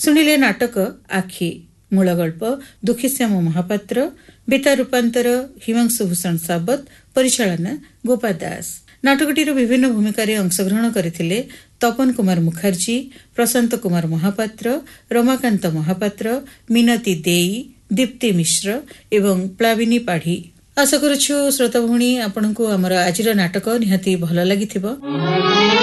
ଶୁଣିଲେ ନାଟକ ଆଖି, ମୂଳ ଗଳ୍ପ ଦୁଃଖୀଶ୍ୟାମ ମହାପାତ୍ର, ବେତା ରୂପାନ୍ତର ହିମାଂଶୁ ଭୂଷଣ ସାବତ, ପରିଚାଳନା ଗୋପା ଦାସ। ନାଟକଟିର ବିଭିନ୍ନ ଭୂମିକାରେ ଅଂଶଗ୍ରହଣ କରିଥିଲେ ତପନ କୁମାର ମୁଖାର୍ଜୀ, ପ୍ରଶାନ୍ତ କୁମାର ମହାପାତ୍ର, ରମାକାନ୍ତ ମହାପାତ୍ର, ମିନତୀ ଦେଇ, ଦୀପ୍ତି ମିଶ୍ର ଏବଂ ପ୍ଲାବିନୀ ପାଢ଼ୀ। ଆଶା କରୁଛୁ ଶ୍ରୋତା ଭଉଣୀ ଆପଣଙ୍କୁ ଆମର ଆଜିର ନାଟକ ନିହାତି ଭଲ ଲାଗିଥିବ।